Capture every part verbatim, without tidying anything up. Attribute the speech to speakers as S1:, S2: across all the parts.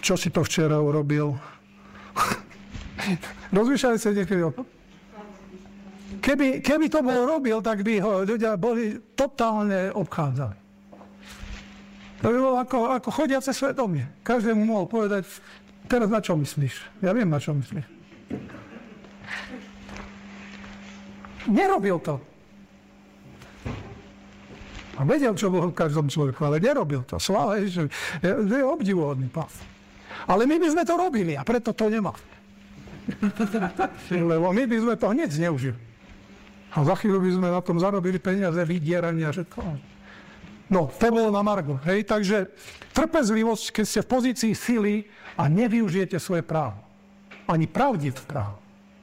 S1: čo si to včera urobil? Rozmýšľali sa niekedy o tom? Keby, keby to bol robil, tak by ho ľudia boli totálne obchádzali. To by bolo ako, ako chodiace svedomie. Každému mohol povedať, teraz na čo myslíš? Ja viem, na čo myslíš. Nerobil to. A vedel, čo bol v každom človeku, ale nerobil to. Sláva Ježišovi. Je obdivuhodný pán. Ale my by sme to robili a preto to nemá. Lebo my by sme to hneď zneužili. A za chvíľu by sme na tom zarobili peniaze, vydierania, všetko. No, to bolo na margo. Hej, takže trpezlivosť, keď ste v pozícii sily a nevyužijete svoje právo. Ani pravdivé právo.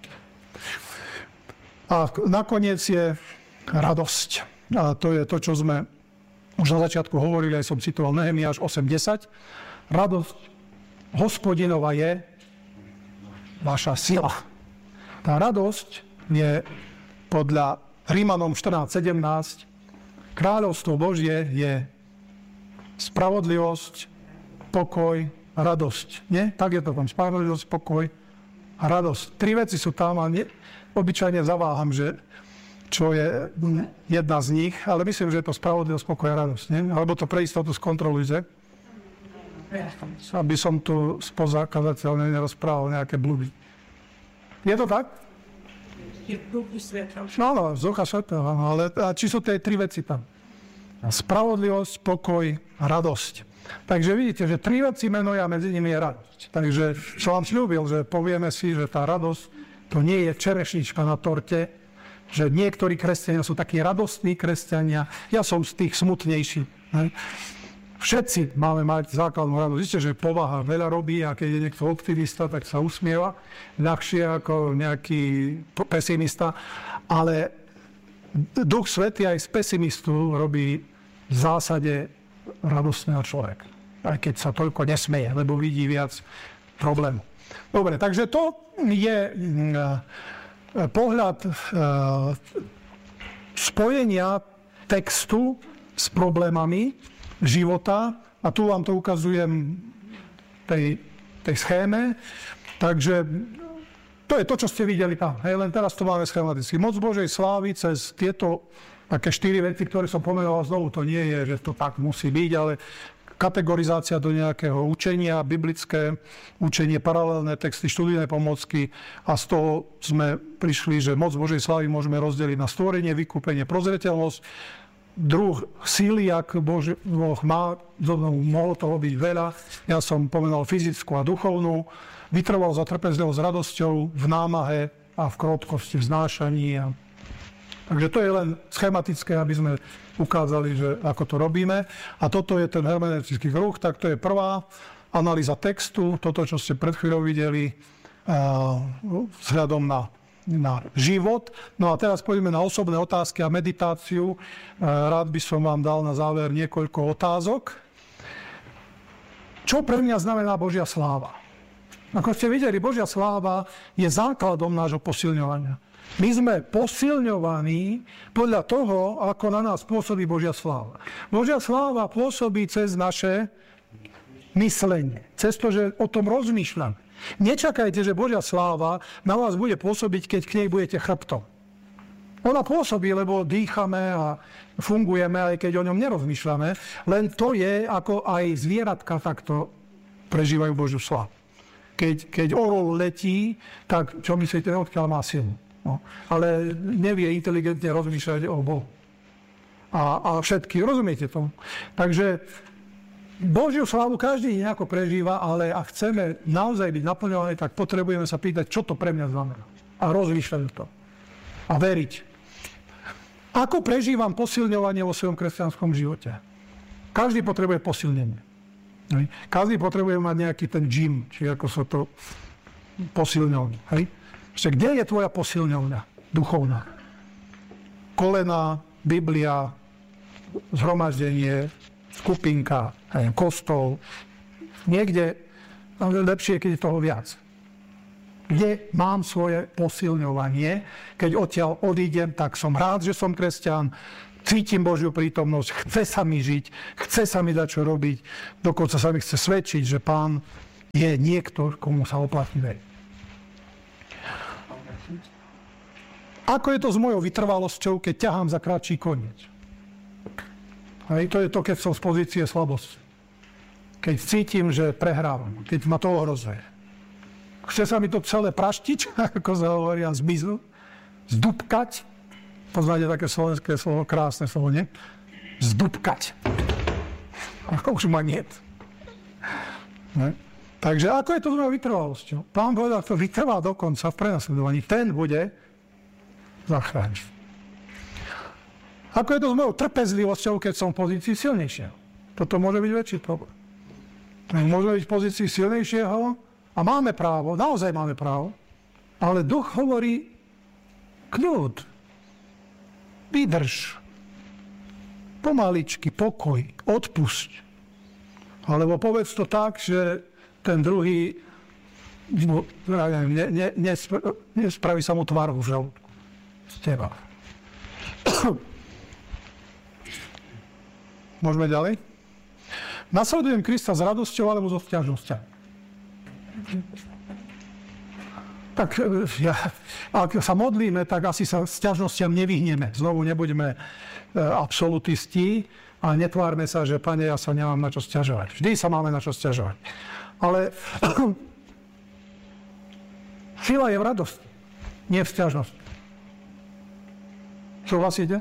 S1: A nakoniec je radosť. A to je to, čo sme už na začiatku hovorili, aj som citoval Nehemiáš osem desať. Radosť Hospodinova je vaša sila. Tá radosť je podľa Rímanom štrnásť sedemnásť kráľovstvo Božie je spravodlivosť, pokoj a radosť. Nie? Tak je to tam. Spravodlivosť, pokoj a radosť. Tri veci sú tam a nie, obyčajne zaváham, že čo je jedna z nich, ale myslím, že je to spravodlivosť, pokoj a radosť. Nie? Alebo to pre istotu skontrolujte. Aby som tu spoza kazateľne nerozprával nejaké blúdy. Je to tak? No, no, z ducha svätého, ale či sú tie tri veci tam? Spravodlivosť, pokoj a radosť. Takže vidíte, že tri veci menuje a medzi nimi je radosť. Takže som vám sľúbil, že povieme si, že tá radosť to nie je čerešnička na torte, že niektorí kresťania sú takí radostní kresťania, ja som z tých smutnejších. Ne? Všetci máme mať základnú radosť. Víte, že povaha veľa robí a keď je niekto optimista, tak sa usmieva ľahšie ako nejaký pesimista. Ale Duch Svätý aj z pesimistu robí v zásade radostného človeka. Aj keď sa toľko nesmeje, lebo vidí viac problémov. Dobre, takže to je pohľad spojenia textu s problémami života, a tu vám to ukazujem tej, tej schéme, takže to je to, čo ste videli tam. Hej, len teraz to máme schematicky. Moc Božej slávy cez tieto také štyri veci, ktoré som pomenoval znovu, to nie je, že to tak musí byť, ale kategorizácia do nejakého učenia, biblické učenie, paralelné texty, študijné pomocky a z toho sme prišli, že moc Božej slávy môžeme rozdeliť na stvorenie, vykúpenie, prozreteľnosť, druh síly, ak Boh má, mohlo toho byť veľa. Ja som pomenoval fyzickú a duchovnú, vytrval za trpezlivosť s radosťou, v námahe a v krotkosti, v znášaní. A... Takže to je len schematické, aby sme ukázali, že ako to robíme. A toto je ten hermeneutický kruh, tak to je prvá analýza textu, toto, čo ste pred chvíľou videli, vzhľadom na na život. No a teraz pôjdeme na osobné otázky a meditáciu. Rád by som vám dal na záver niekoľko otázok. Čo pre mňa znamená Božia sláva? Ako ste videli, Božia sláva je základom nášho posilňovania. My sme posilňovaní podľa toho, ako na nás pôsobí Božia sláva. Božia sláva pôsobí cez naše myslenie. Cez to, že o tom rozmýšľame. Nečakajte, že Božia sláva na vás bude pôsobiť, keď k nej budete chrbtom. Ona pôsobí, lebo dýchame a fungujeme, aj keď o ňom nerozmýšľame, len to je, ako aj zvieratka takto prežívajú Božiu slávu. Keď, keď orol letí, tak čo myslíte, odkiaľ má silu? No. Ale nevie inteligentne rozmýšľať o Bohu. A, a všetky, rozumiete tomu? Takže Božiu slávu každý nejako prežíva, ale ak chceme naozaj byť naplňovaní, tak potrebujeme sa pýtať, čo to pre mňa znamená. A rozmýšľať to. A veriť. Ako prežívam posilňovanie vo svojom kresťanskom živote? Každý potrebuje posilnenie. Každý potrebuje mať nejaký ten gym, či ako sa to posilňovňa. Hej? Kde je tvoja posilňovňa duchovná? Kolena, Biblia, zhromaždenie, skupinka, kostol, niekde, lepšie, keď je toho viac. Kde mám svoje posilňovanie, keď odtiaľ odídem, tak som rád, že som kresťan, cítim Božiu prítomnosť, chce sa mi žiť, chce sa mi dať čo robiť, dokonca sa mi chce svedčiť, že Pán je niekto, komu sa oplatí veriť. Ako je to s mojou vytrvalosťou, keď ťahám za kratší koniec? Hej, to je to, keď som z pozície slabosti. Keď cítim, že prehrávam, keď ma to ohrozuje. Chce sa mi to celé praštiť, ako sa hovorí, a zmiznúť, zdúbkať. Poznáte také slovenské slovo, krásne slovo, nie? Zdúbkať. Ako už ma niet. Ne? Takže ako je to s mojou vytrvalosťou? Pán povedal, kto vytrvá dokonca v prenasledovaní, ten bude zachrániť. Ako je to s mojou trpezlivosťou, keď som v pozícii silnejšieho? Toto môže byť väčší problém. Môžeme byť v pozícii silnejšieho a máme právo, naozaj máme právo, ale duch hovorí kľud, vydrž, pomaličky, pokoj, odpusť. Alebo povedz to tak, že ten druhý ne, ne, nespr- nespraví sa mu tvár v žalúdku z teba. Môžeme ďalej? Nasledujem Krista s radosťou alebo so sťažnosťou. Tak ja, ak sa modlíme, tak asi sa sťažnostiam nevyhneme. Znovu nebudeme e, absolutisti a netvárme sa, že Pane, ja sa nemám na čo sťažovať. Vždy sa máme na čo sťažovať. Ale sila je v radosti, nie v sťažnosti. Súhlasíte?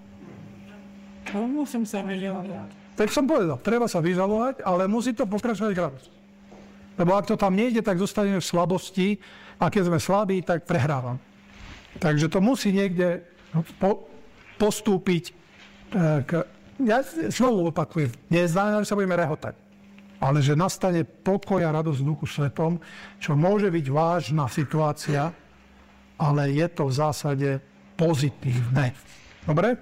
S2: Musím sa vyžalovať.
S1: Tak som povedal, treba sa vyžalovať, ale musí to pokračovať k radosti. Lebo ak to tam nejde, tak zostaneme v slabosti a keď sme slabí, tak prehrávam. Takže to musí niekde po, postúpiť k... Ja znovu opakujem, neznamená, že sa budeme rehotať, ale že nastane pokoj a radosť v Duchu Svetom, čo môže byť vážna situácia, ale je to v zásade pozitívne. Dobre?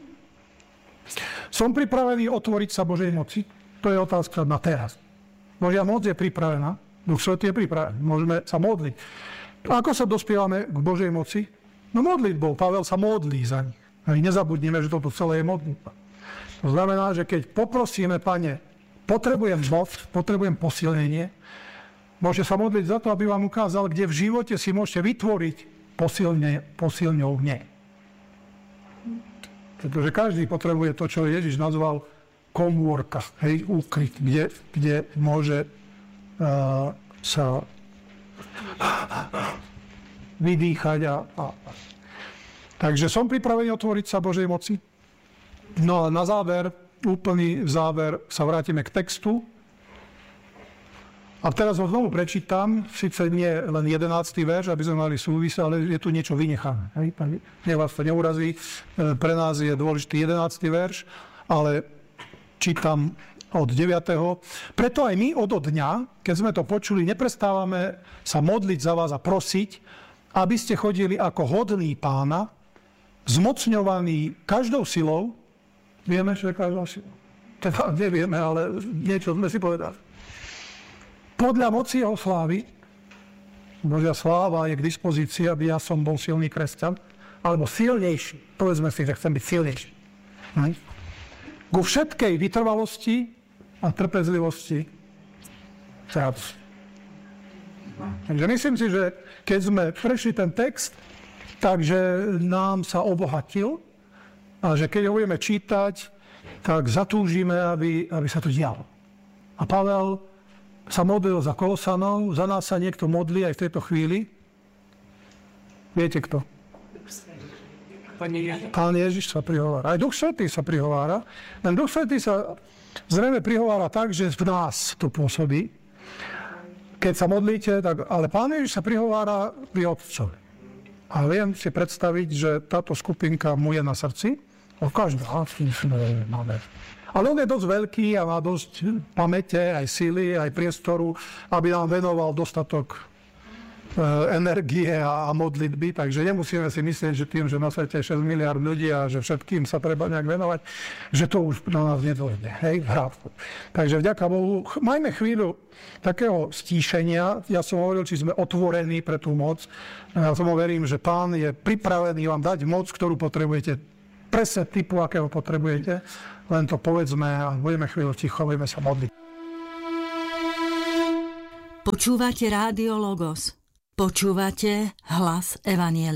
S1: Som pripravený otvoriť sa Božej moci? To je otázka na teraz. Božia moc je pripravená, Duch Svätý je pripravený, môžeme sa modliť. A ako sa dospievame k Božej moci? No modlitbou, Pavel sa modlí za nich. A nezabudnime, že toto celé je modlitba. To znamená, že keď poprosíme, Pane, potrebujem moc, potrebujem posilnenie, môžete sa modliť za to, aby vám ukázal, kde v živote si môžete vytvoriť posilne, posilňovne. Pretože každý potrebuje to, čo Ježiš nazval komórka, hej, úkryt, kde, kde môže uh, sa vydýchať. A, a. Takže som pripravený otvoriť sa Božej moci. No a na záver, úplný záver, sa vrátime k textu. A teraz ho znovu prečítam, síce nie len jedenásty verš, aby sme mali súvis, ale je tu niečo vynechané. Hej? Nech vás to neurazí, pre nás je dôležitý jedenásty verš, ale čítam od deviateho Preto aj my od dňa, keď sme to počuli, neprestávame sa modliť za vás a prosiť, aby ste chodili ako hodní Pána, zmocňovaní každou silou. Vieme, čo je každá sila? Teda nevieme, ale niečo sme si povedali. Podľa moci jeho slávy, Božia sláva je k dispozícii, aby ja som bol silný kresťan, alebo silnejší. Povedzme si, že chcem byť silnejší. Hm? Ku všetkej vytrvalosti a trpezlivosti. Takže myslím si, že keď sme prešli ten text, takže nám sa obohatil a že keď ho budeme čítať, tak zatúžime, aby, aby sa to dialo. A Pavel sa modlil za Kolosanov, za nás sa niekto modlí aj v tejto chvíli. Viete kto? Pán Ježiš sa prihovára. Aj Duch Svätý sa prihovára. Len Duch Svätý sa zrejme prihovára tak, že v nás to pôsobí. Keď sa modlíte, tak... Ale Pán Ježiš sa prihovára pri Otcovi. A viem si predstaviť, že táto skupinka mu je na srdci. O každá, máme. Ale on je dosť veľký a má dosť pamäte, aj síly, aj priestoru, aby nám venoval dostatok e, energie a, a modlitby. Takže nemusíme si myslieť, že tým, že na svete je šesť miliárd ľudí a že všetkým sa treba nejak venovať, že to už na nás nedôjde. Hej, hrávku. Takže vďaka Bohu, majme chvíľu takého stíšenia. Ja som hovoril, či sme otvorení pre tú moc. Ja som verím, že Pán je pripravený vám dať moc, ktorú potrebujete. Presne typu, akého potrebujete. Len to povedzme a budeme chvíľu ticho, budeme sa modliť.
S2: Počúvate Rádio Logos. Počúvate hlas Evanjelia.